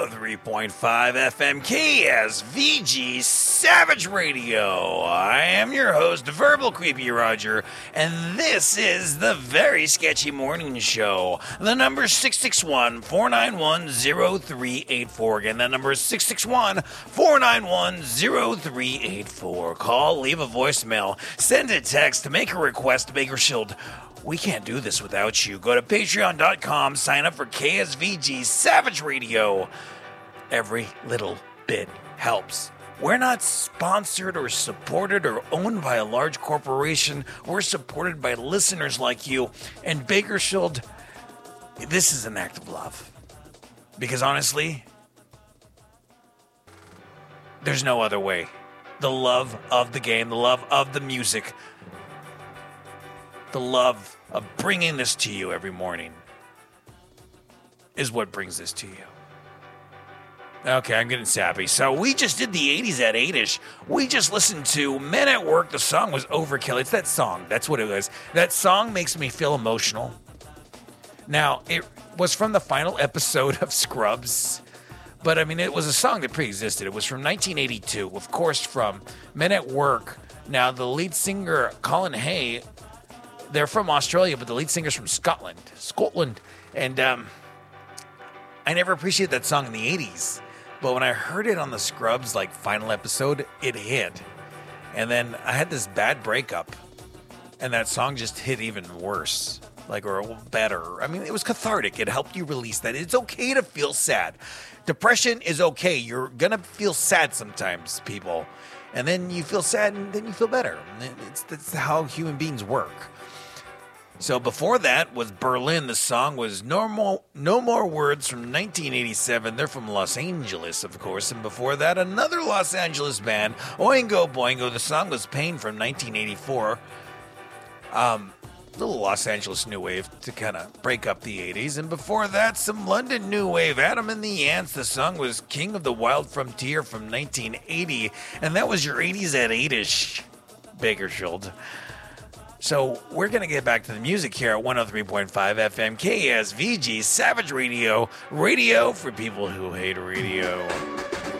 103.5 FM KSVG Savage Radio. I am your host, Verbal Creepy Roger, and this is the Very Sketchy Morning Show. The number is 661-491-0384. Again, that number is 661-491-0384. Call, leave a voicemail, send a text, make a request, Baker Shield. We can't do this without you. Go to patreon.com, sign up for KSVG Savage Radio. Every little bit helps. We're not sponsored or supported or owned by a large corporation. We're supported by listeners like you. And Bakersfield, this is an act of love. Because honestly, there's no other way. The love of the game, the love of the music, the love of bringing this to you every morning is what brings this to you. Okay, I'm getting sappy. So we just did the 80s at 8-ish. We just listened to Men at Work. The song was Overkill. It's that song. That's what it was. That song makes me feel emotional. Now, it was from the final episode of Scrubs. But, I mean, it was a song that pre-existed. It was from 1982, of course, from Men at Work. Now, the lead singer, Colin Hay, they're from Australia, but the lead singer's from Scotland. And I never appreciated that song in the 80s. But when I heard it on the Scrubs, final episode, it hit. And then I had this bad breakup. And that song just hit even worse. Or better. I mean, it was cathartic. It helped you release that. It's okay to feel sad. Depression is okay. You're going to feel sad sometimes, people. And then you feel sad, and then you feel better. That's how human beings work. So before that was Berlin. The song was No More Words from 1987. They're from Los Angeles, of course. And before that, another Los Angeles band, Oingo Boingo. The song was Pain from 1984. Little Los Angeles new wave to kind of break up the 80s. And before that, some London new wave, Adam and the Ants. The song was King of the Wild Frontier from 1980. And that was your 80s at 8-ish, Bakersfield. So we're going to get back to the music here at 103.5 FM KSVG Savage Radio. Radio for people who hate radio.